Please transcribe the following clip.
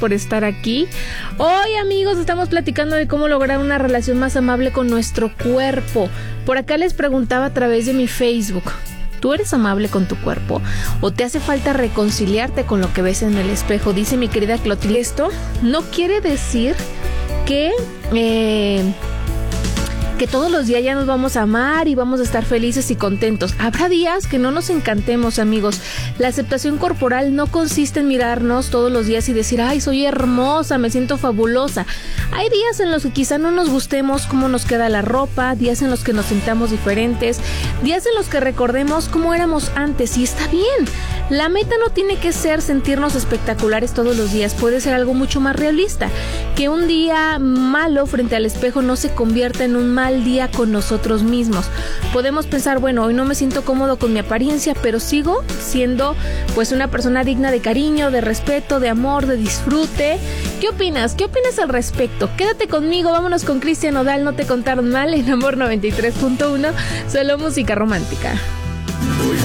por estar aquí. Hoy, amigos, estamos platicando de cómo lograr una relación más amable con nuestro cuerpo. Por acá les preguntaba a través de mi Facebook: ¿tú eres amable con tu cuerpo? ¿O te hace falta reconciliarte con lo que ves en el espejo? Dice mi querida Clotilde, esto no quiere decir que todos los días ya nos vamos a amar y vamos a estar felices y contentos. Habrá días que no nos encantemos, amigos. La aceptación corporal no consiste en mirarnos todos los días y decir, ay, soy hermosa, me siento fabulosa. Hay días en los que quizá no nos gustemos cómo nos queda la ropa, días en los que nos sintamos diferentes, días en los que recordemos cómo éramos antes, y está bien. La meta no tiene que ser sentirnos espectaculares todos los días, puede ser algo mucho más realista. Que un día malo frente al espejo no se convierta en un mal día con nosotros mismos. Podemos pensar, bueno, hoy no me siento cómodo con mi apariencia, pero sigo siendo pues una persona digna de cariño, de respeto, de amor, de disfrute. ¿Qué opinas? ¿Qué opinas al respecto? Quédate conmigo, vámonos con Cristian Nodal, No te contaron mal, en Amor 93.1, solo música romántica.